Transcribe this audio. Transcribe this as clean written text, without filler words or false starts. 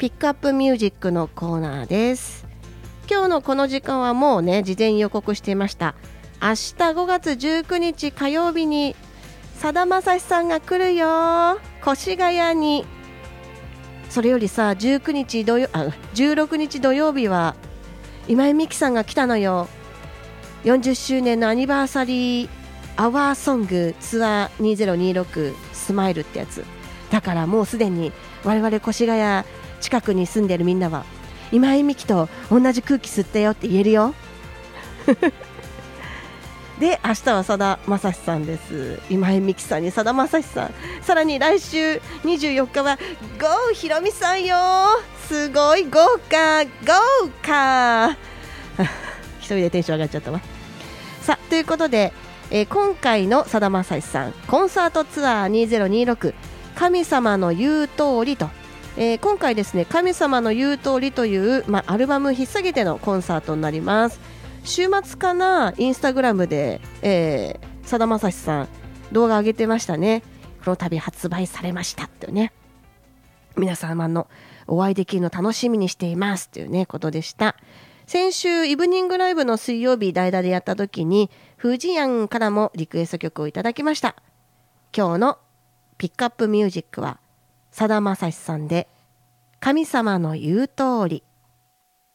ピックアップミュージックのコーナーです。今日のこの時間はもうね、事前予告していました。明日5月19日火曜日にさだまさしさんが来るよ、越谷に。それよりさ、16日土曜日は今井美樹さんが来たのよ。40周年のアニバーサリーアワーソングツアー2026スマイルってやつだから、もうすでに我々越谷近くに住んでるみんなは今井美樹と同じ空気吸ったよって言えるよで、明日はさだまさしさんです。今井美樹さんにさだまさしさん、さらに来週24日は郷ひろみさんよ。すごい豪華一人でテンション上がっちゃったわ。さあ、ということで、今回のさだまさしさんコンサートツアー2026神様の言う通りと、今回ですね、神様の言う通りという、アルバム引っ提げてのコンサートになります。週末かな、インスタグラムでさだまさしさん動画上げてましたね。この度発売されましたっていうね、皆様のお会いできるの楽しみにしていますというねことでした。先週イブニングライブの水曜日代打でやった時にフジヤンからもリクエスト曲をいただきました。今日のピックアップミュージックはさだまさしさんで神様の言う通り。